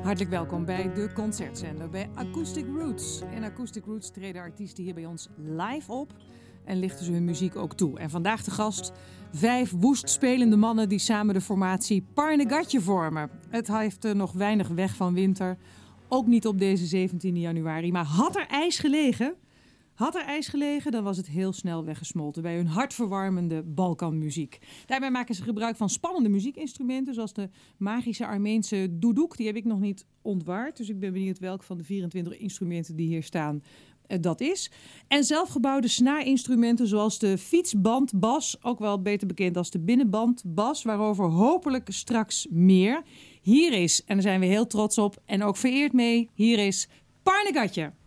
Hartelijk welkom bij de Concertzender, bij Acoustic Roots. In Acoustic Roots treden artiesten hier bij ons live op en lichten ze hun muziek ook toe. En vandaag de gast 5 woest spelende mannen die samen de formatie Parnegatje vormen. Het heeft nog weinig weg van winter, ook niet op deze 17 januari. Maar had er ijs gelegen, dan was het heel snel weggesmolten bij hun hartverwarmende Balkanmuziek. Daarbij maken ze gebruik van spannende muziekinstrumenten, zoals de magische Armeense doudouk. Die heb ik nog niet ontwaard, dus ik ben benieuwd welke van de 24 instrumenten die hier staan dat is. En zelfgebouwde snaarinstrumenten zoals de fietsbandbas, ook wel beter bekend als de binnenbandbas, waarover hopelijk straks meer. Hier is, en daar zijn we heel trots op en ook vereerd mee, hier is Parnegatje.